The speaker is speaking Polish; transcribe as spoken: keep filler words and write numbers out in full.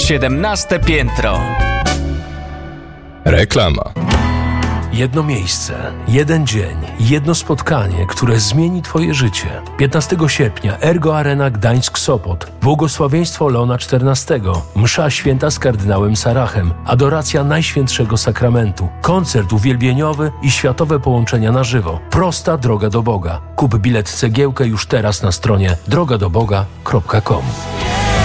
siedemnaste piętro. Reklama. Jedno miejsce, jeden dzień, jedno spotkanie, które zmieni Twoje życie. piętnastego sierpnia Ergo Arena Gdańsk-Sopot. Błogosławieństwo Leona czternastego. Msza święta z kardynałem Sarachem. Adoracja Najświętszego Sakramentu. Koncert uwielbieniowy i światowe połączenia na żywo. Prosta droga do Boga. Kup bilet cegiełkę już teraz na stronie droga do boga kropka com.